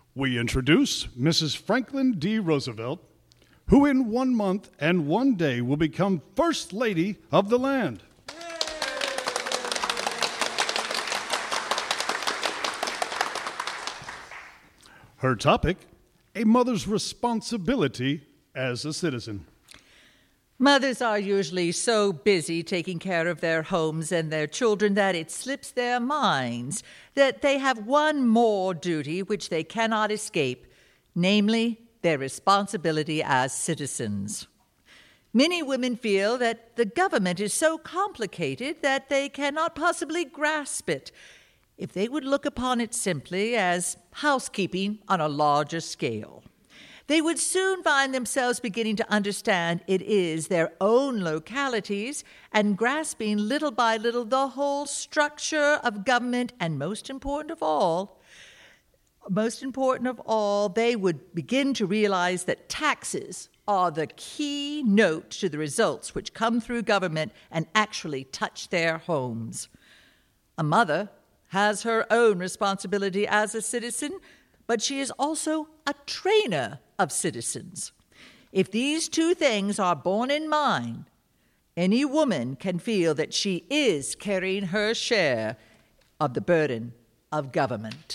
We introduce Mrs. Franklin D. Roosevelt, who in 1 month and 1 day will become First Lady of the land. Her topic, a mother's responsibility as a citizen. Mothers are usually so busy taking care of their homes and their children that it slips their minds that they have one more duty which they cannot escape, namely their responsibility as citizens. Many women feel that the government is so complicated that they cannot possibly grasp it. If they would look upon it simply as housekeeping on a larger scale, they would soon find themselves beginning to understand it is their own localities and grasping little by little the whole structure of government, and most important of all, they would begin to realize that taxes are the key note to the results which come through government and actually touch their homes. A mother has her own responsibility as a citizen, but she is also a trainer of citizens. If these two things are borne in mind, any woman can feel that she is carrying her share of the burden of government.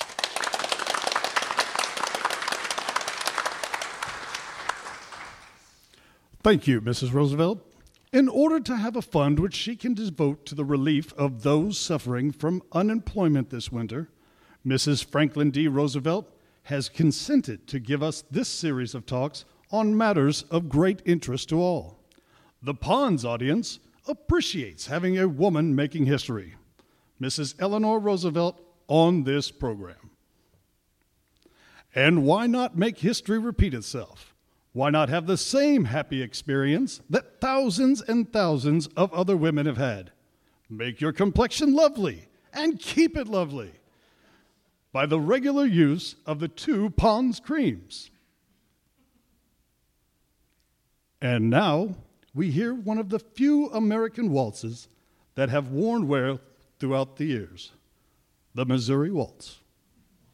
Thank you, Mrs. Roosevelt. In order to have a fund which she can devote to the relief of those suffering from unemployment this winter, Mrs. Franklin D. Roosevelt has consented to give us this series of talks on matters of great interest to all. The Ponds audience appreciates having a woman making history. Mrs. Eleanor Roosevelt on this program. And why not make history repeat itself? Why not have the same happy experience that thousands and thousands of other women have had? Make your complexion lovely and keep it lovely by the regular use of the 2 Ponds creams. And now we hear one of the few American waltzes that have worn well throughout the years, the Missouri Waltz.